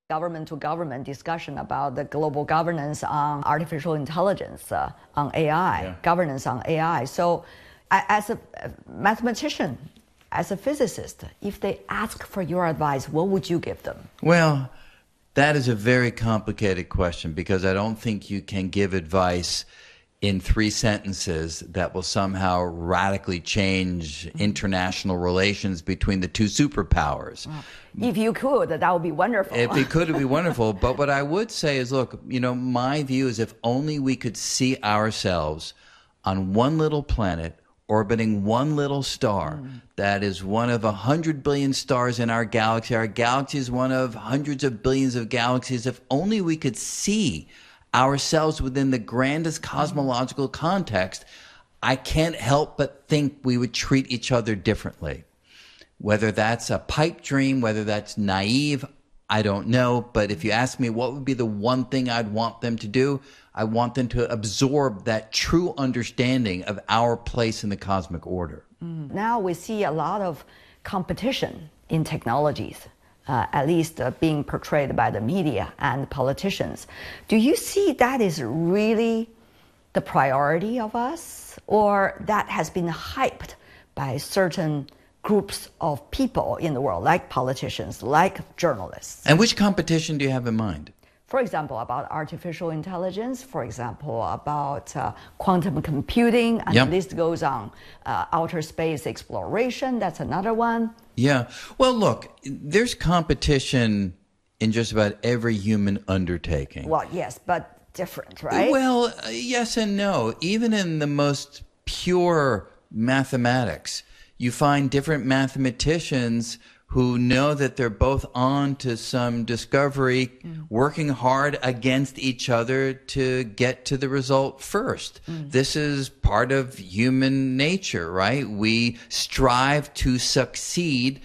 government to government discussion about the global governance on artificial intelligence, on AI, governance on AI. So, as a mathematician, as a physicist, if they ask for your advice, what would you give them? Well, that is a very complicated question because I don't think you can give advice in 3 sentences that will somehow radically change international relations between the 2 superpowers. Wow. If you could, that would be wonderful. If it could, it would be wonderful. But what I would say is, look, my view is if only we could see ourselves on one little planet orbiting one little star that is one of 100 billion stars in our galaxy. Our galaxy is one of hundreds of billions of galaxies. If only we could see ourselves within the grandest cosmological context, I can't help but think we would treat each other differently. Whether that's a pipe dream, whether that's naive, I don't know. But if you ask me what would be the one thing I'd want them to do, I want them to absorb that true understanding of our place in the cosmic order. Now we see a lot of competition in technologies. At least being portrayed by the media and politicians. Do you see that is really the priority of us, or that has been hyped by certain groups of people in the world, like politicians, like journalists? And which competition do you have in mind? For example, about artificial intelligence, for example, about quantum computing, and the list goes on. Outer space exploration, that's another one. Yeah. Well, look, there's competition in just about every human undertaking. Well, yes, but different, right? Well, yes and no. Even in the most pure mathematics, you find different mathematicians who know that they're both on to some discovery, working hard against each other to get to the result first. This is part of human nature, right? We strive to succeed,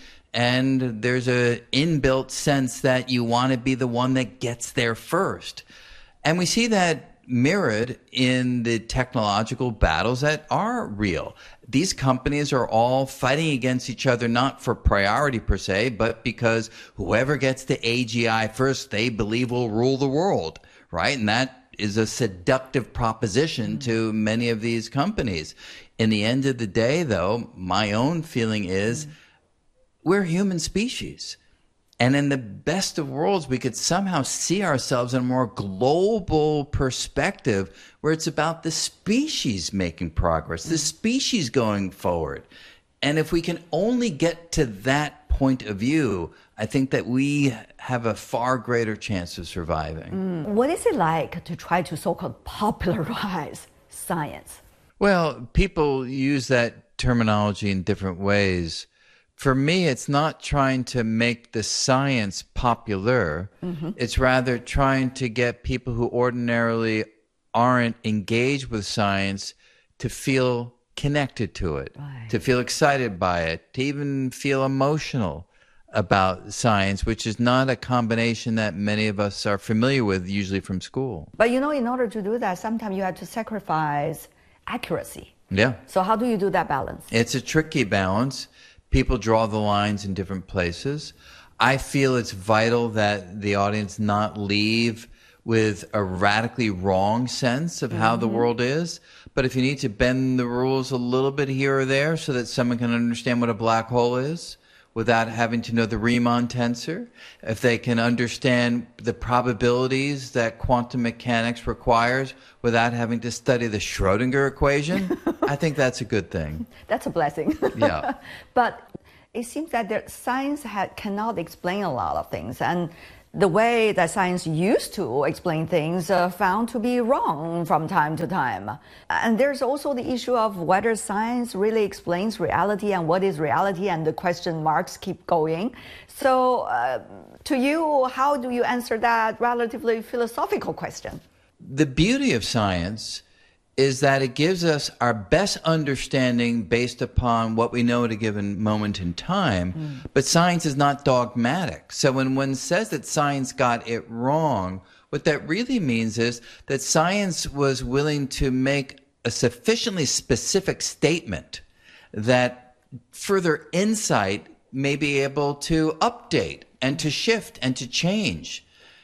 and there's an inbuilt sense that you want to be the one that gets there first. And we see that mirrored in the technological battles that are real. These companies are all fighting against each other, not for priority per se, but because whoever gets to AGI first, they believe will rule the world, right? And that is a seductive proposition to many of these companies. In the end of the day, though, my own feeling is we're human species. And in the best of worlds, we could somehow see ourselves in a more global perspective where it's about the species making progress, the species going forward. And if we can only get to that point of view, I think that we have a far greater chance of surviving. What is it like to try to so-called popularize science? Well, people use that terminology in different ways. For me, it's not trying to make the science popular. It's rather trying to get people who ordinarily aren't engaged with science to feel connected to it, to feel excited by it, to even feel emotional about science, which is not a combination that many of us are familiar with, usually from school. But in order to do that, sometimes you have to sacrifice accuracy. Yeah. So how do you do that balance? It's a tricky balance. People draw the lines in different places. I feel it's vital that the audience not leave with a radically wrong sense of how the world is. But if you need to bend the rules a little bit here or there so that someone can understand what a black hole is without having to know the Riemann tensor, if they can understand the probabilities that quantum mechanics requires without having to study the Schrodinger equation, I think that's a good thing. That's a blessing. Yeah. But it seems that science cannot explain a lot of things. And the way that science used to explain things found to be wrong from time to time. And there's also the issue of whether science really explains reality and what is reality, and the question marks keep going. So to you, how do you answer that relatively philosophical question? The beauty of science is that it gives us our best understanding based upon what we know at a given moment in time. But science is not dogmatic. So when one says that science got it wrong, what that really means is that science was willing to make a sufficiently specific statement that further insight may be able to update and to shift and to change.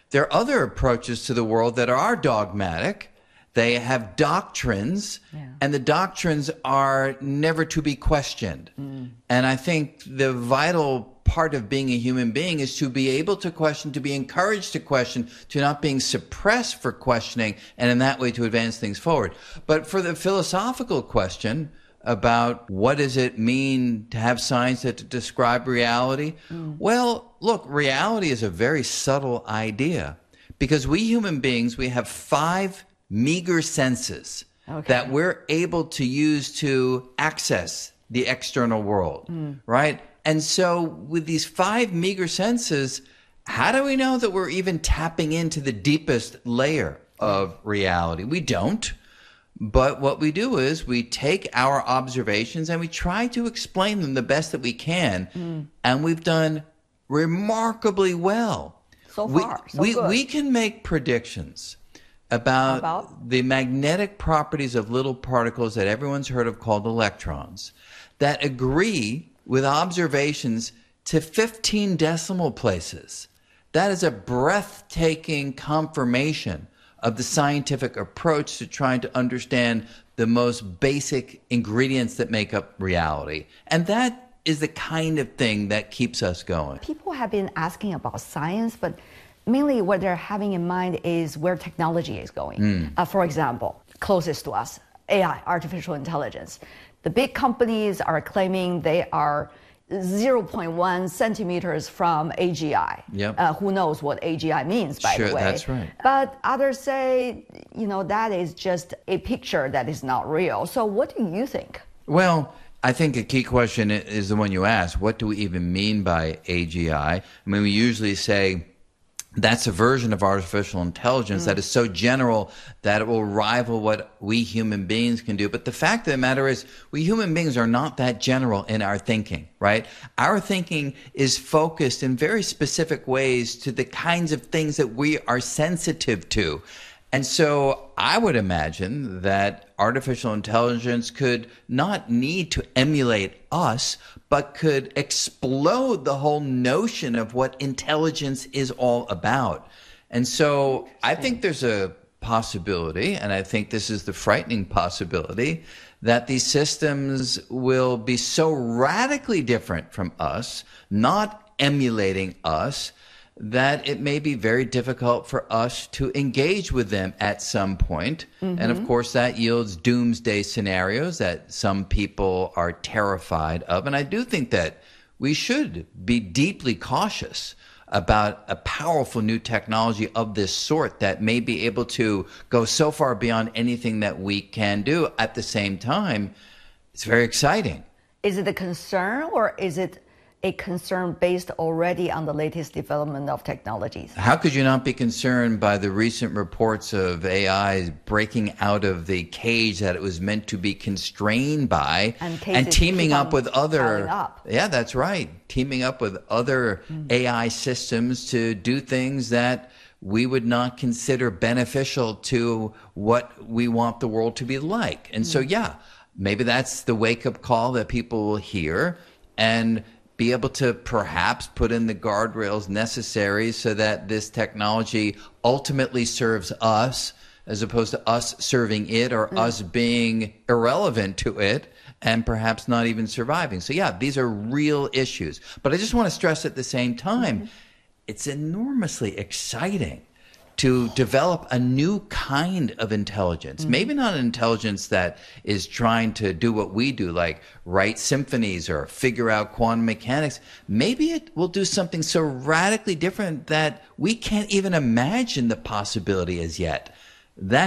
There are other approaches to the world that are dogmatic. They have doctrines, and the doctrines are never to be questioned. And I think the vital part of being a human being is to be able to question, to be encouraged to question, to not being suppressed for questioning, and in that way to advance things forward. But for the philosophical question about what does it mean to have science that to describe reality, well, look, reality is a very subtle idea, because we human beings, we have 5 meager senses that we're able to use to access the external world, right? And so with these 5 meager senses, how do we know that we're even tapping into the deepest layer of reality? We don't. But what we do is we take our observations and we try to explain them the best that we can. And we've done remarkably well. So far, we can make predictions about the magnetic properties of little particles that everyone's heard of called electrons that agree with observations to 15 decimal places. That is a breathtaking confirmation of the scientific approach to trying to understand the most basic ingredients that make up reality. And that is the kind of thing that keeps us going. People have been asking about science, but mainly what they're having in mind is where technology is going. For example, closest to us, AI, artificial intelligence. The big companies are claiming they are 0.1 centimeters from AGI. Who knows what AGI means, by the way. That's right. But others say, that is just a picture that is not real. So what do you think? Well, I think a key question is the one you asked. What do we even mean by AGI? I mean, we usually say that's a version of artificial intelligence that is so general that it will rival what we human beings can do. But the fact of the matter is, we human beings are not that general in our thinking, right? Our thinking is focused in very specific ways to the kinds of things that we are sensitive to. And so I would imagine that artificial intelligence could not need to emulate us, but could explode the whole notion of what intelligence is all about. And so I think there's a possibility, and I think this is the frightening possibility, that these systems will be so radically different from us, not emulating us, that it may be very difficult for us to engage with them at some point. And of course, that yields doomsday scenarios that some people are terrified of. And I do think that we should be deeply cautious about a powerful new technology of this sort that may be able to go so far beyond anything that we can do. At the same time, it's very exciting. Is it a concern, or is it a concern based already on the latest development of technologies? How could you not be concerned by the recent reports of AI breaking out of the cage that it was meant to be constrained by and teaming up with other... Yeah, that's right. Teaming up with other AI systems to do things that we would not consider beneficial to what we want the world to be like. And so, yeah, maybe that's the wake-up call that people will hear and be able to perhaps put in the guardrails necessary so that this technology ultimately serves us as opposed to us serving it or us being irrelevant to it and perhaps not even surviving. So yeah, these are real issues. But I just want to stress at the same time, it's enormously exciting to develop a new kind of intelligence. Maybe not an intelligence that is trying to do what we do, like write symphonies or figure out quantum mechanics. Maybe it will do something so radically different that we can't even imagine the possibility as yet. That